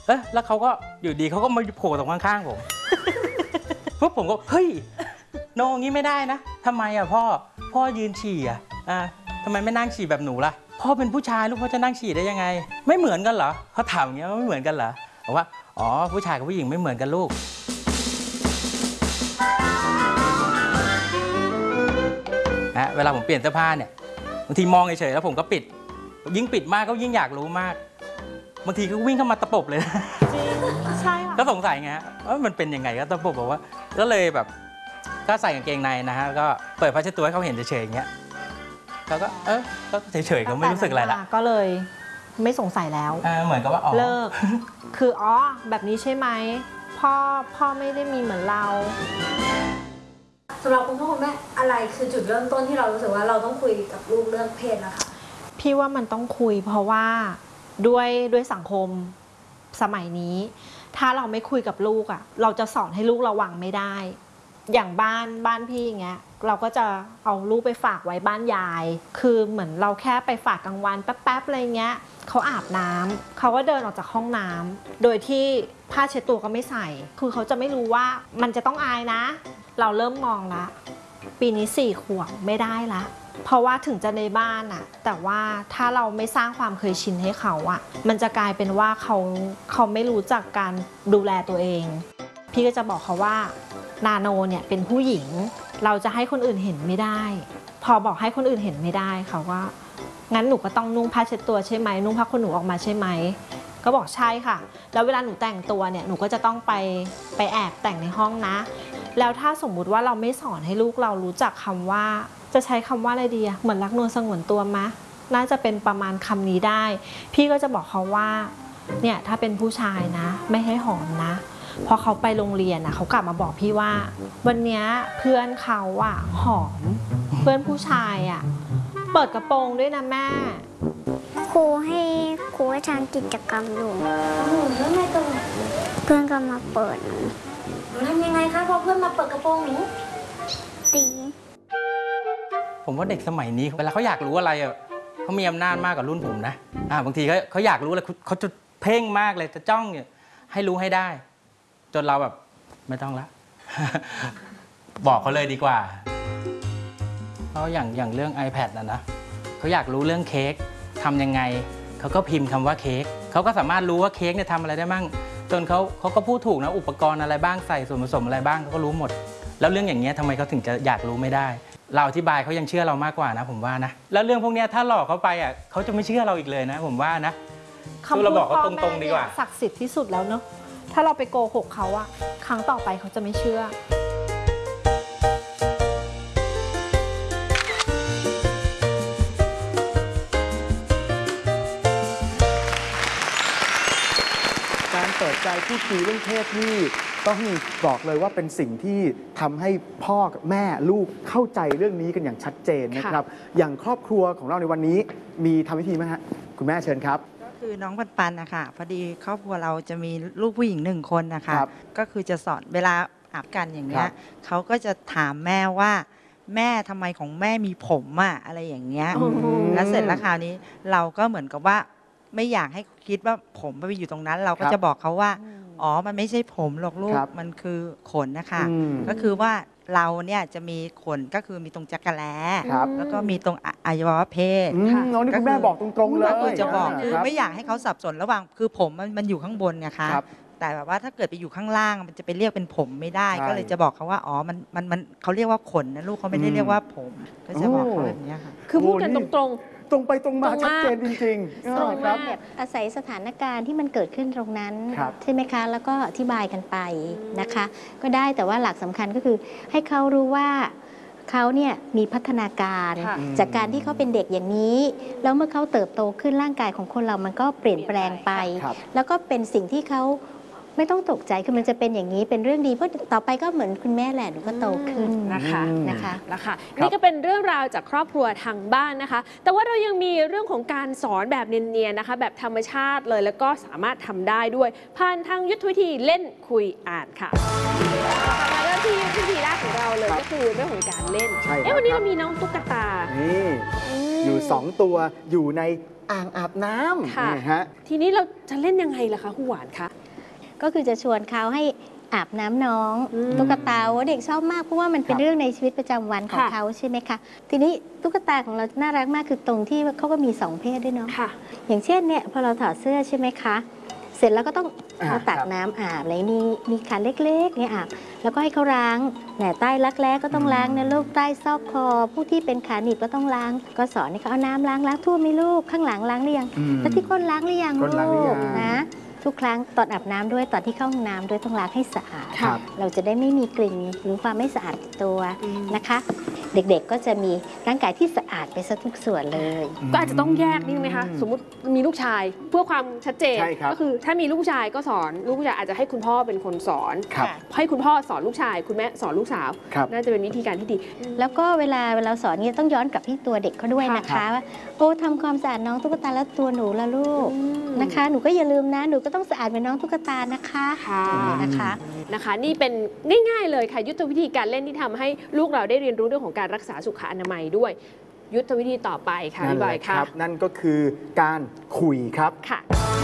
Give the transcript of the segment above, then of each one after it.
แล้วเขาก็อยู่ดีเขาก็มาโผล่ตรงข้างๆผมปุ๊บผมก็เฮ้ยโนงี้ไม่ได้นะทำไมอ่ะพ่อยืนฉี่อ่ะทำไมไม่นั่งฉี่แบบหนูล่ะพ่อเป็นผู้ชายลูกพ่อจะนั่งฉี่ได้ยังไงไม่เหมือนกันเหรอเขาถามอย่างเงี้ยไม่เหมือนกันเหรอบอกว่าอ๋อผู้ชายกับผู้หญิงไม่เหมือนกันลูกเวลาผมเปลี่ยนเสื้อผ้าเนี่ยบางทีมองเฉยๆแล้วผมก็ปิดยิ่งปิดมากก็ยิ่งอยากรู้มากบางทีก็วิ่งเข้ามาตะปบเลยจริงใช่ค่ะก็สงสัยไงว่ามันเป็นยังไงก็ตะปบบอกว่าก็เลยแบบก็ใส่กางเกงในนะฮะก็เปิดผ้าเช็ดตัวให้เขาเห็นเฉยๆอย่างเงี้ยเขาก็ก็เฉยๆก็ไม่รู้สึกอะไรละก็เลยไม่สงสัยแล้วเหมือนกับว่าเลิกคือแบบนี้ใช่ไหมพ่อไม่ได้มีเหมือนเราสำหรับคุณพ่อคุณแม่อะไรคือจุดเริ่มต้นที่เรารู้สึกว่าเราต้องคุยกับลูกเรื่องเพศนะคะพี่ว่ามันต้องคุยเพราะว่าด้วยสังคมสมัยนี้ถ้าเราไม่คุยกับลูกอ่ะเราจะสอนให้ลูกระวังไม่ได้อย่างบ้านพี่อย่างเงี้ยเราก็จะเอาลูกไปฝากไว้บ้านยายคือเหมือนเราแค่ไปฝากกลางวันแป๊บๆอะไรเงี้ยเขาอาบน้ำเขาก็เดินออกจากห้องน้ำโดยที่ผ้าเช็ดตัวก็ไม่ใส่คือเขาจะไม่รู้ว่ามันจะต้องอายนะเราเริ่มมองละปีนี้4 ขวบไม่ได้ละเพราะว่าถึงจะในบ้านอะแต่ว่าถ้าเราไม่สร้างความเคยชินให้เขาอะมันจะกลายเป็นว่าเขาไม่รู้จักการดูแลตัวเองพี่ก็จะบอกเขาว่านาโนเนี่ยเป็นผู้หญิงเราจะให้คนอื่นเห็นไม่ได้พอบอกให้คนอื่นเห็นไม่ได้เขาว่างั้นหนูก็ต้องนุ่งผ้าเช็ดตัวใช่ไหมนุ่งผ้าขนหนูออกมาใช่ไหมก็บอกใช่ค่ะแล้วเวลาหนูแต่งตัวเนี่ยหนูก็จะต้องไปแอบแต่งในห้องนะแล้วถ้าสมมุติว่าเราไม่สอนให้ลูกเรารู้จักคำว่าจะใช้คำว่าอะไรดีเหมือนรักนวลสงวนตัวมะน่าจะเป็นประมาณคำนี้ได้พี่ก็จะบอกเขาว่าเนี่ยถ้าเป็นผู้ชายนะไม่ให้หอมนะพอเขาไปโรงเรียนเขากลับมาบอกพี่ว่าวันนี้เพื่อนเขาหอมเพื่อนผู้ชายเปิดกระโปรงด้วยนะแม่ครูให้ทำกิจกรรมอยู่แล้วไงต่อเพื่อนก็มาเปิดหนูทำยังไงคะพอเพื่อนมาเปิดกระโปรงหนูตีผมว่าเด็กสมัยนี้เวลาเขาอยากรู้อะไรเขามีอำนาจมากกว่ารุ่นผมนะบางทีเขาอยากรู้อะไรเขาจะเพ่งมากเลยจะจ้องให้รู้ให้ได้จนเราแบบไม่ต้องละ บอกเขาเลยดีกว่าเพราะอย่างเรื่อง iPad นะเขาอยากรู้เรื่องเค้กทำยังไงเขาก็พิมพ์คำว่าเค้กเขาก็สามารถรู้ว่าเค้กเนี่ยทำอะไรได้บ้างจนเขาก็พูดถูกนะอุปกรณ์อะไรบ้างใส่ส่วนผสมอะไรบ้างเขาก็รู้หมดแล้วเรื่องอย่างเงี้ยทำไมเขาถึงจะอยากรู้ไม่ได้เราอธิบายเขายังเชื่อเรามากกว่านะผมว่านะแล้วเรื่องพวกนี้ถ้าหลอกเขาไปเขาจะไม่เชื่อเราอีกเลยนะผมว่านะคือเราบอกเขาตรงๆดีกว่าศักดิ์สิทธิ์ที่สุดแล้วเนอะถ้าเราไปโกหกเขาครั้งต่อไปเขาจะไม่เชื่อการเปิดใจพูดคุยเรื่องเพศนี่ต้องบอกเลยว่าเป็นสิ่งที่ทำให้พ่อกับแม่ลูกเข้าใจเรื่องนี้กันอย่างชัดเจนนะครับอย่างครอบครัวของเราในวันนี้มีทำพิธีไหมฮะคุณแม่เชิญครับก็คือน้องปันนะคะพอดีครอบครัวเราจะมีลูกผู้หญิง1 คนนะคะก็คือจะสอนเวลาอาบกันอย่างเงี้ยเขาก็จะถามแม่ว่าแม่ทำไมของแม่มีผมอะไรอย่างเงี้ยแล้วเสร็จแล้วคราวนี้เราก็เหมือนกับว่าไม่อยากให้คิดว่าผมไปอยู่ตรงนั้นเราก็จะบอกเขาว่ามันไม่ใช่ผมหรอกลูกมันคือขนนะคะก็คือว่าเราเนี่ยจะมีขนก็คือมีตรงจักรแล้แล้วก็มีตรงอวัยวะเพศน้องนี่คุณแม่บอกตรงๆเลยก็จะบอกคือไม่อยากให้เขาสับสนระหว่างคือผมมันอยู่ข้างบนไงคะแต่แบบว่าถ้าเกิดไปอยู่ข้างล่างมันจะไปเรียกเป็นผมไม่ได้ก็เลยจะบอกเขาว่ามันเขาเรียกว่าขนนะลูกเขาไม่ได้เรียกว่าผมก็จะบอกเขาแบบนี้ค่ะคือพูดกันตรงไปตรงมาชัดเจนจริงๆตรงมากแบบอาศัยสถานการณ์ที่มันเกิดขึ้นตรงนั้นใช่ไหมคะแล้วก็อธิบายกันไปนะคะก็ได้แต่ว่าหลักสำคัญก็คือให้เขารู้ว่าเขาเนี่ยมีพัฒนาการจากการที่เขาเป็นเด็กอย่างนี้แล้วเมื่อเขาเติบโตขึ้นร่างกายของคนเรามันก็เปลี่ยนแปลงไปแล้วก็เป็นสิ่งที่เขาไม่ต้องตกใจคือมันจะเป็นอย่างนี้เป็นเรื่องดีเพราะต่อไปก็เหมือนคุณแม่แหละหนูก็โตขึ้นนะคะนี่ก็เป็นเรื่องราวจากครอบครัวทางบ้านนะคะแต่ว่าเรายังมีเรื่องของการสอนแบบเนียนๆนะคะแบบธรรมชาติเลยแล้วก็สามารถทำได้ด้วยผ่านทางยุทธวิธีเล่นคุยอ่านค่ะมาเริ่มที่ยุทธวิธีแรกของเราเลยก็คือเรื่องของการเล่นวันนี้เรามีน้องตุ๊กตาอยู่ 2 ตัวอยู่ในอ่างอาบน้ำค่ะนี่ฮะทีนี้เราจะเล่นยังไงล่ะคะครูหวานคะก็คือจะชวนเขาให้อาบน้ำน้องอืมตุ๊กตาว่าเด็กชอบมากเพราะว่ามันเป็นครับเรื่องในชีวิตประจำวันของค่ะเขาใช่ไหมคะทีนี้ตุ๊กตาของเราน่ารักมากคือตรงที่เขาก็มี2 เพศด้วยเนาะค่ะอย่างเช่นเนี่ยพอเราถอดเสื้อใช่ไหมคะ เสร็จแล้วก็ต้องอ่าเอาตักครับน้ำอาบอะไรมีขันเล็กๆเนี่ยอาบแล้วก็ให้เขาล้างแหน่ใต้รักแร้ก็ต้องล้างนะลูกใต้ซอกคอผู้ที่เป็นขาหนีบก็ต้องล้าง ก็สอนให้เขาเอาน้ำล้างทั่วไหมลูกข้างหลังล้างหรือยังอืมแล้วที่ก้นล้างหรือยังก้นล้างหรือยังนะทุกครั้งตอนอาบน้ำด้วยตอนที่เข้าห้องน้ำด้วยต้องล้างให้สะอาดครับเราจะได้ไม่มีกลิ่นหรือความไม่สะอาดติดตัวอืมนะคะ เด็กๆก็จะมีร่างกายที่สะอาดไปซะทุกส่วนเลยก็อาจจะต้องแยกนิดนึงไหมคะ สมมติมีลูกชายเพื่อความชัดเจนใช่ครับก็คือถ้ามีลูกผู้ชายก็สอนลูกผู้ชายอาจจะให้คุณพ่อเป็นคนสอนครับให้คุณพ่อสอนลูกชาย คุณแม่สอนลูกสาวครับน่าจะเป็นวิธีการที่ดีแล้วก็เวลาเราสอนเนี่ยต้องย้อนกลับที่ตัวเด็กเขาด้วยนะครัคะบว่าโอ้ทำความสะอาดน้องตุ๊กตาแล้วตัวหนูละลูกอืมนะคะ หนูก็อย่าลืมนะหนูก็ต้องสะอาดเหมือนน้องตุ๊กตานะคะค่ะนะคะนะคะนี่เป็นง่ายๆเลยค่ะยุทธวิธีการเล่นที่ทำให้ลูกเราได้เรียนรู้เรื่องของการรักษาสุขอนามัยด้วย ยุทธวิธีต่อไปค่ะนั่นพี่แหบอยละคค่ะรับนั่นก็คือการคุยครับค่ะ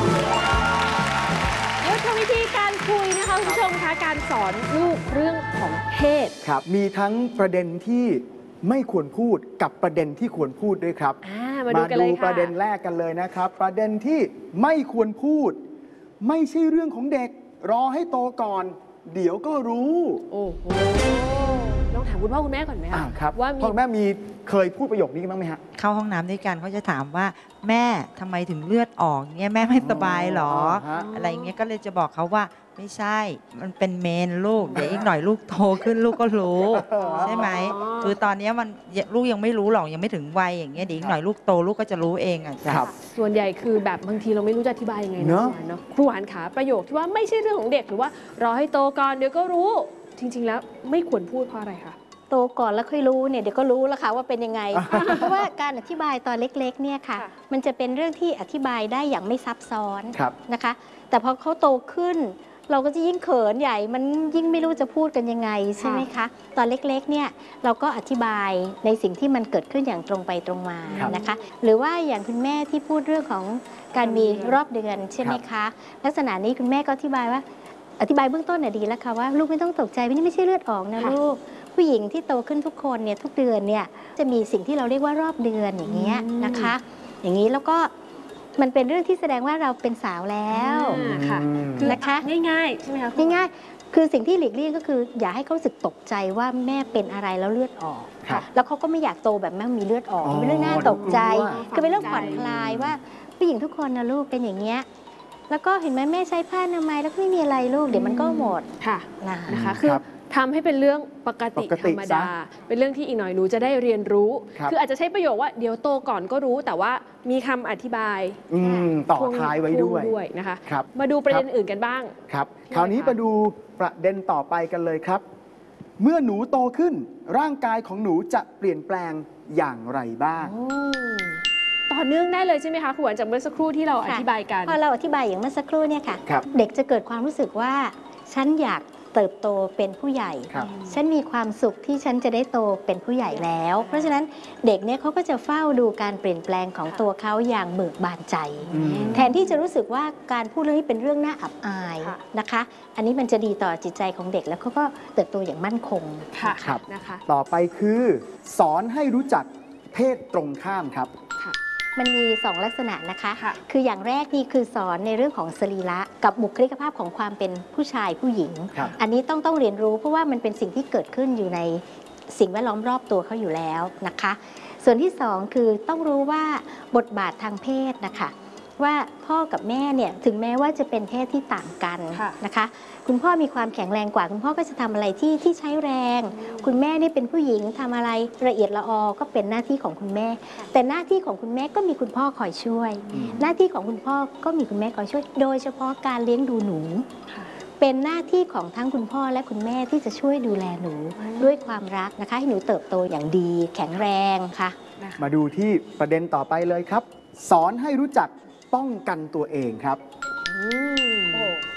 ยุทธวิธีการคุยนะคะคุณผู้ชมคะการสอนลูกเรื่องของเพศครับมีทั้งประเด็นที่ไม่ควรพูดกับประเด็นที่ควรพูดด้วยครับมาดูกันเลยค่ะประเด็นแรกกันเลยนะครับ ประเด็นที่ไม่ควรพูด ไม่ใช่เรื่องของเด็ก รอให้โตก่อน เดี๋ยวก็รู้โอ้โหลองถามคุณพ่อคุณแม่ก่อนไหมคะครับว่ามีพ่อแม่มีเคยพูดประโยคนี้กันบ้างไหมฮะเข้าห้องน้ำด้วยกันเขาจะถามว่าแม่ทำไมถึงเลือดออกเงี้ยแม่ไม่สบายเหรอฮะอะไรเงี้ยก็เลยจะบอกเขาว่าไม่ใช่ มันเป็นเมนลูก เดี๋ยวอีกหน่อยลูกโตขึ้นลูกก็รู้ ใช่ไหม คือตอนเนี้ยมันลูกยังไม่รู้หรอกยังไม่ถึงวัยอย่างเงี้ยเดี๋ยวอีกหน่อยลูกโตลูกก็จะรู้เองอ่ะจ้ะครับส่วนใหญ่คือแบบบางทีเราไม่รู้จะอธิบายยังไงเนนะอะครูหวานเนาะครูหวานขาประโยคที่ว่าไม่ใช่เรื่องของเด็กหรือว่ารอให้โตก่อนเดี๋ยวก็รู้ จริง ๆ แล้วไม่ควรพูดเพราะอะไรคะโตก่อนแล้วค่อยรู้เนี่ยเดี๋ยวก็รู้แล้วค่ะว่าเป็นยังไง เพราะว่าการอธิบายตอนเล็กๆเนี่ยค่ะค่ะมันจะเป็นเรื่องที่อธิบายได้อย่างไม่ซับซ้อนครับนะคะ แต่พอเขาโตขึ้น เราก็จะยิ่งเขินใหญ่ มันยิ่งไม่รู้จะพูดกันยังไงใช่ไหมคะ ตอนเล็กๆเนี่ยเราก็อธิบายในสิ่งที่มันเกิดขึ้นอย่างตรงไปตรงมาครับนะคะ หรือว่าอย่างคุณแม่ที่พูดเรื่องของการมีรอบเดือนใช่ไหมคะ ลักษณะนี้คุณแม่ก็อธิบายว่าอธิบายเบื้องต้นน่ะดีแล้วค่ะว่าลูกไม่ต้องตกใจนี่ไม่ใช่เลือดออกนะค่ะลูก ผู้หญิงที่โตขึ้นทุกคนเนี่ยทุกเดือนเนี่ยจะมีสิ่งที่เราเรียกว่ารอบเดือนอย่างเงี้ยนะคะ อย่างนี้แล้วก็มันเป็นเรื่องที่แสดงว่าเราเป็นสาวแล้วค่ะอืมคือนะคะง่ายๆใช่ไหมคะง่ายๆคือสิ่งที่หลีกเลี่ยงก็คือ อย่าให้เขารู้สึกตกใจว่าแม่เป็นอะไรแล้วเลือดออกครับแล้วเขาก็ไม่อยากโตแบบแม่มีเลือดออกอ๋อเป็นเรื่องน่าตกใจกลัวคือเป็นเรื่องผ่อนคลายว่าผู้หญิงทุกคนนะลูกเป็นอย่างเงี้ยแล้วก็เห็นไหมแม่ใช้ผ้าอนามัยแล้วก็ไม่มีอะไรลูกเดี๋ยวมันก็หมดค่ะนะนะคะคคือรับทำให้เป็นเรื่องปกติปกธติรรมดาซะเป็นเรื่องที่อีกหน่อยหนูจะได้เรียนรู้ครับคืออาจจะใช้ประโยคว่าเดี๋ยวโตก่อนก็รู้ แต่ว่ามีคำอธิบายต่อท้ายไว้ด้วยพ่งด้วยนะคะครับมาดูประเด็นครับอื่นกันบ้างครับใช่คราวนี้ค่ะมาดูประเด็นต่อไปกันเลยครับ เมื่อหนูโตขึ้น ร่างกายของหนูจะเปลี่ยนแปลงอย่างไรบ้างต่อเนื่องได้เลยใช่ไหมคะครูหวานจากเมื่อสักครู่ที่เราอธิบายกันพอเราอธิบายอย่างเมื่อสักครู่เนี่ยค่ะครับเด็กจะเกิดความรู้สึกว่าฉันอยากเติบโตเป็นผู้ใหญ่ครับฉันมีความสุขที่ฉันจะได้โตเป็นผู้ใหญ่แล้ว เพราะฉะนั้นเด็กเนี่ยเขาก็จะเฝ้าดูการเปลี่ยนแปลงของตัวเขาอย่างเบิกบานใจอืมแทนที่จะรู้สึกว่าการพูดเรื่องนี้เป็นเรื่องน่าอับอายค่ะนะคะ อันนี้มันจะดีต่อจิตใจของเด็กแล้วเขาก็เติบโตอย่างมั่นคงค่ะครับนะคะต่อไปคือ สอนให้รู้จักเพศตรงข้ามครับมันมี 2 ลักษณะนะคะค่ะคืออย่างแรกนี่คือสอนในเรื่องของสรีระกับบุคลิกภาพของความเป็นผู้ชายผู้หญิงครับอันนี้ต้องเรียนรู้เพราะว่ามันเป็นสิ่งที่เกิดขึ้นอยู่ในสิ่งแวดล้อมรอบตัวเขาอยู่แล้วนะคะ ส่วนที่ 2 คือต้องรู้ว่าบทบาททางเพศนะคะ ว่าพ่อกับแม่เนี่ยถึงแม้ว่าจะเป็นเพศที่ต่างกันค่ะนะคะ คุณพ่อมีความแข็งแรงกว่า คุณพ่อก็จะทำอะไรที่ใช้แรง คุณแม่นี่เป็นผู้หญิงทำอะไรละเอียดละออก็เป็นหน้าที่ของคุณแม่ แต่หน้าที่ของคุณแม่ก็มีคุณพ่อคอยช่วย หน้าที่ของคุณพ่อก็มีคุณแม่คอยช่วย โดยเฉพาะการเลี้ยงดูหนูค่ะเป็นหน้าที่ของทั้งคุณพ่อและคุณแม่ที่จะช่วยดูแลหนูด้วยความรักนะคะให้หนูเติบโตอย่างดี แข็งแรงค่ะนะคะมาดูที่ประเด็นต่อไปเลยครับ สอนให้รู้จักป้องกันตัวเองครับอืม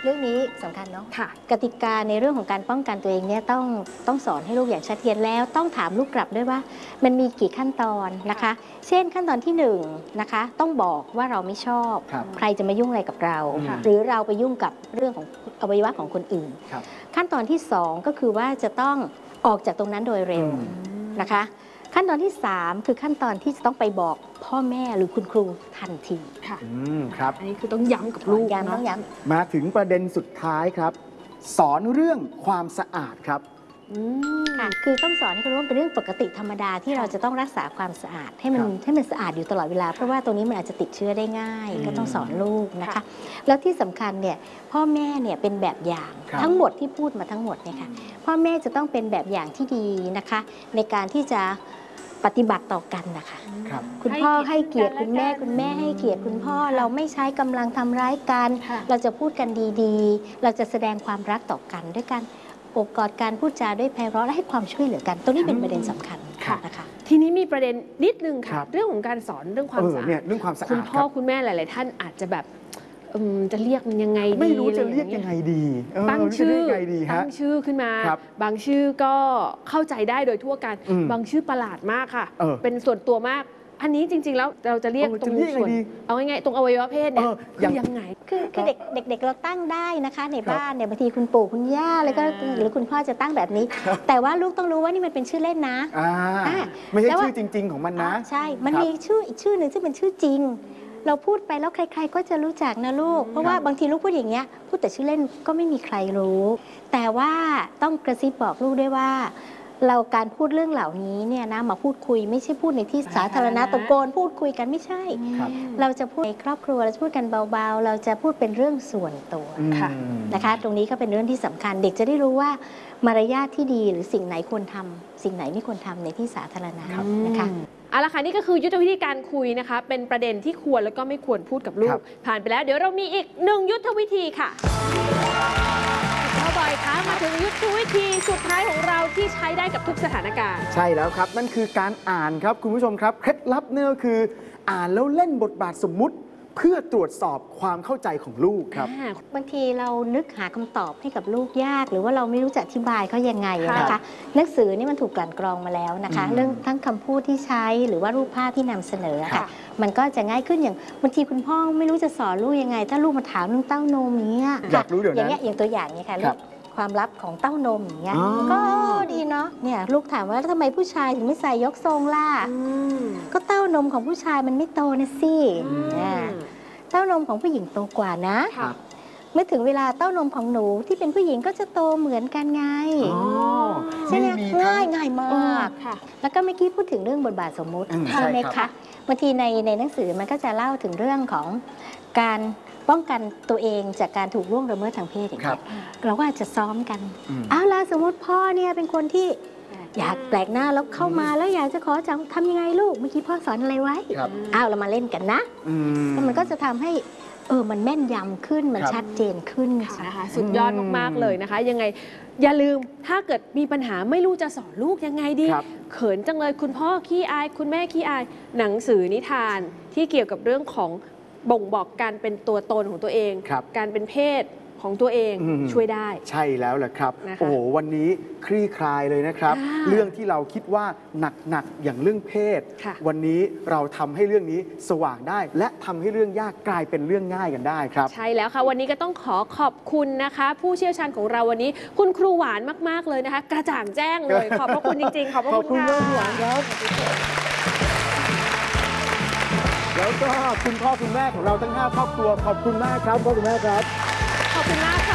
เรื่องนี้สำคัญเนาะค่ะกติกาในเรื่องของการป้องกันตัวเองเนี่ยต้องสอนให้ลูกอย่างชัดเจนแล้วต้องถามลูกกลับด้วยว่ามันมีกี่ขั้นตอนนะคะ เช่นขั้นตอนที่1นะคะต้องบอกว่าเราไม่ชอบครับใครจะมายุ่งอะไรกับเราค่ะหรือเราไปยุ่งกับเรื่องของอวัยวะของคนอื่นครับขั้นตอนที่2ก็คือว่าจะต้องออกจากตรงนั้นโดยเร็วนะคะ ขั้นตอนที่3คือขั้นตอนที่จะต้องไปบอกพ่อแม่หรือคุณครูทันทีค่ะครับอันนี้คือต้องย้ำกับลูกย้ำต้เนาะองย้ำมาถึงประเด็นสุดท้ายครับ สอนเรื่องความสะอาดครับค่ะคือต้องสอนให้เขารู้ว่าเป็นเรื่องปกติธรรมดาที่เราจะต้องรักษาความสะอาดให้มันสะอาดอยู่ตลอดเวลาเพราะว่าตรงนี้มันอาจจะติดเชื้อได้ง่าย ก็ต้องสอนลูกนะคะ แล้วที่สำคัญเนี่ยพ่อแม่เนี่ยเป็นแบบอย่างครับทั้งหมดที่พูดมาทั้งหมดเนี่ยค่ะพ่อแม่จะต้องเป็นแบบอย่างที่ดีนะคะ ในการที่จะปฏิบัติต่อกันนะคะครับคุณพ่อให้ให้เกีเกียยรรติติคุณแม่กันและกันคุณแม่ให้เกียรติคุณพ่อเราไม่ใช้กำลังทำร้ายกันค่ะเราจะพูดกันดีๆ เราจะแสดงความรักต่อกันด้วยการโอบกอดการพูดจาด้วยไพเราะและให้ความช่วยเหลือกัน ตรงนี้เป็นประเด็นสำคัญค่ะนะคะทีนี้มีประเด็นนิดนึงครัค่ะบเรื่องของการสอนเรื่องความสะอาเนี่ยดเรื่องความสะคุณอาดพ่อคุณแม่หลาย ๆ ท่านอาจจะแบบจะเรียกมันยังไงดีไม่รู้จะเรียกอะยังไงอางงี้ดีตั้งชื่อไม่รู้จะเรียกยังไงดีฮะตั้งชื่อขึ้นมาครับบางชื่อก็เข้าใจได้โดยทั่วกัน บางชื่อประหลาดมากค่ะ เป็นส่วนตัวมาก อันนี้จริง ๆ แล้วเราจะเรียกตรงจะเรียกยังไงส่วนดีเอาง่ายๆตรงอวัยวะเพศเนี่ยอย่างคือยังไงคือเด็กเราตั้งได้นะคะในบ้านเนี่ยบางทีคุณปู่คุณย่าแล้วก็หรือคุณพ่อจะตั้งแบบนี้ แต่ว่าลูกต้องรู้ว่านี่มันเป็นชื่อเล่นนะ อ่าไม่ใช่แล้วว่าชื่อจริง ๆ ของมันนะใช่ มันครับมีชื่ออีกชื่อหนึ่งซึ่งเป็นชื่อจริง เราพูดไปแล้วใครๆก็จะรู้จักนะลูก เพราะว่าบางทีลูกพูดอย่างเงี้ยพูดแต่ชื่อเล่นก็ไม่มีใครรู้ แต่ว่าต้องกระซิบบอกลูกด้วยว่า เราการพูดเรื่องเหล่านี้เนี่ยนะมาพูดคุยไม่ใช่พูดในที่สาธารณะตะโกนพูดคุยกันไม่ใช่ครับเราจะพูดในครอบครัวเราจะพูดกันเบาๆ เราจะพูดเป็นเรื่องส่วนตัวค่ะนะคะ ตรงนี้ก็เป็นเรื่องที่สำคัญ เด็กจะได้รู้ว่ามารยาทที่ดีหรือสิ่งไหนควรทำสิ่งไหนไม่ควรทำในที่สาธารณะนะคะเอาละค่ะนี่ก็คือยุทธวิธีการคุยนะคะ เป็นประเด็นที่ควรแล้วก็ไม่ควรพูดกับลูครักบผ่านไปแล้วเดี๋ยวเรามีอีก1ยุทธวิธีค่ะพ่อบอยคะมาถึงยุทธวิธีสุดท้ายของเราที่ใช้ได้กับทุกสถานการณ์ใช่แล้วครับ นั่นคือการอ่านครับคุณผู้ชมครับเคล็ดลับเนี่ยก็คือ อ่านแล้วเล่นบทบาทสมมุติ เพื่อตรวจสอบความเข้าใจของลูกครับบางทีเรานึกหาคำตอบให้กับลูกยาก หรือว่าเราไม่รู้จะอธิบายเขายังไงนะคะหนังสือนี่มันถูกกลั่นกรองมาแล้วนะคะ เรื่องทั้งคำพูดที่ใช้หรือว่ารูปภาพที่นำเสนอครัค่ะบมันก็จะง่ายขึ้นอย่างบางทีคุณพ่อไม่รู้จะสอนลูกยังไง ถ้าลูกมาถามเรื่องเต้านมอย่างเงี้ยอยากรู้เดี๋ยวอย่างนั้นเงี้ยอย่างตัวอย่างเนี่ยค่ะครับความลับของเต้านมอย่างเงี้ยอ๋อก็ดีเนาะเนี่ยลูกถามว่าแล้วทำไมผู้ชายถึงไม่ใส่ยกทรงล่ะก็เต้านมของผู้ชายมันไม่โตนะสิอ่าเต้านมของผู้หญิงโตกว่านะค่ะเมื่อถึงเวลาเต้านมของหนูที่เป็นผู้หญิงก็จะโตเหมือนกันไงอ๋อใช่ไหมมีง่ายมากค่ะแล้วก็เมื่อกี้พูดถึงเรื่องบทบาทสมมุติอืมใช่ไหมใช่ครัคะบบางทีในหนังสือมันก็จะเล่าถึงเรื่องของการป้องกันตัวเองจากการถูกล่วงละเมิดทางเพศอย่างครัเงี้บยเราก็อาจจะซ้อมกันอืมเอาล่ะสมมติพ่อเนี่ยเป็นคนที่อยากแปลกหน้าแล้วเข้ามาแล้วอยากจะขอจังทำยังไงลูกเมื่อกี้พ่อสอนอะไรไว้ครับเอาเรามาเล่นกันนะอืมแล้วมันก็จะทำให้มันแม่นยำขึ้นมันครับชัดเจนขึ้นนะคะสุดยอดมาก ๆ เลยนะคะ ยังไงอย่าลืมถ้าเกิดมีปัญหาไม่รู้จะสอนลูกยังไงดีครับเขินจังเลยคุณพ่อขี้อาย คุณแม่ขี้อาย หนังสือนิทานที่เกี่ยวกับเรื่องของบ่งบอกการเป็นตัวตนของตัวเองครับการเป็นเพศของตัวเองอืมช่วยได้ใช่แล้วแหละครับนะคะโอ้โหวันนี้คลี่คลายเลยนะครับค่ะเรื่องที่เราคิดว่าหนักๆอย่างเรื่องเพศค่ะวันนี้เราทำให้เรื่องนี้สว่างได้ และทำให้เรื่องยากกลายเป็นเรื่องง่ายกันได้ครับใช่แล้วค่ะ วันนี้ก็ต้องขอบคุณนะคะ ผู้เชี่ยวชาญของเราวันนี้ คุณครูหวานมาก ๆ เลยนะคะ กระจ่างแจ้งเลย ขอบพระคุณจริง ๆ ขอบพระขอบคุคุณณเรื่ค่ะองหวานครับ แล้วก็คุณพ่อคุณแม่ของเราทั้ง 5 ครอบครัวขอบคุณมากครับพ่อคุณแม่ครับขอบคุณมากค่ะ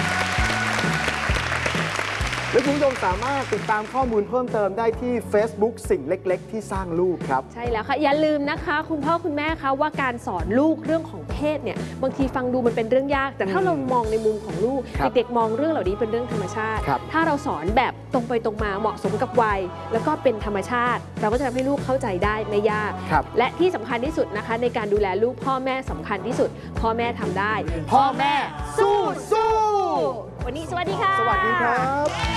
และคุณผู้ชมสามารถติดตามข้อมูลเพิ่มเติมได้ที่ Facebook สิ่งเล็ก ๆ ที่สร้างลูกครับใช่แล้วค่ะ อย่าลืมนะคะ คุณพ่อคุณแม่คะว่าการสอนลูกเรื่องของเพศเนี่ยบางทีฟังดูมันเป็นเรื่องยาก แต่ถ้าเรามองในมุมของลูกครับเด็กๆมองเรื่องเหล่านี้เป็นเรื่องธรรมชาติครับถ้าเราสอนแบบตรงไปตรงมาเหมาะสมกับวัย แล้วก็เป็นธรรมชาติ เราก็จะทำให้ลูกเข้าใจได้ไม่ยากครับและที่สำคัญที่สุดนะคะ ในการดูแลลูกพ่อแม่สำคัญที่สุด พ่อแม่ทำได้พ่อแม่สู้วันนี้สวัสดีค่ะสวัสดีครับ